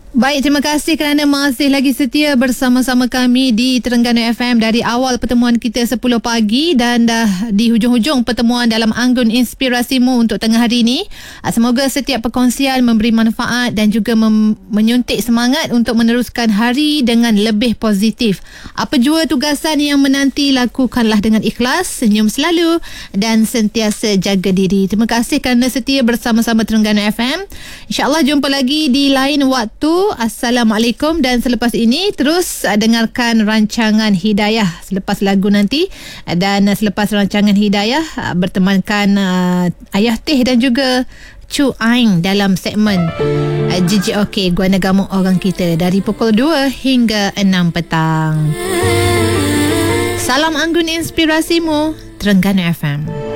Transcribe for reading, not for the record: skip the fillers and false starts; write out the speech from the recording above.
Baik, terima kasih kerana masih lagi setia bersama-sama kami di Terengganu FM dari awal pertemuan kita 10 pagi dan dah di hujung-hujung pertemuan dalam Anggun Inspirasimu untuk tengah hari ini. Semoga setiap perkongsian memberi manfaat dan juga menyuntik semangat untuk meneruskan hari dengan lebih positif. Apa jua tugasan yang menanti, lakukanlah dengan ikhlas, senyum selalu dan sentiasa jaga diri. Terima kasih kerana setia bersama-sama Terengganu FM. InsyaAllah jumpa lagi di lain waktu. Assalamualaikum, dan selepas ini terus dengarkan rancangan Hidayah selepas lagu nanti, dan selepas rancangan Hidayah bertemankan Ayah Teh dan juga Cu Aing dalam segmen JJOK Guana Gamuk Orang Kita dari pukul 2 hingga 6 petang. Salam Anggun Inspirasimu, Terengganu FM.